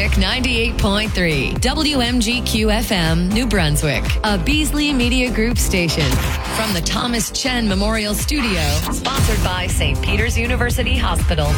Brunswick 98.3, WMGQ FM, New Brunswick, a Beasley Media Group station. From the Thomas Chen Memorial Studio, sponsored by St. Peter's University Hospital.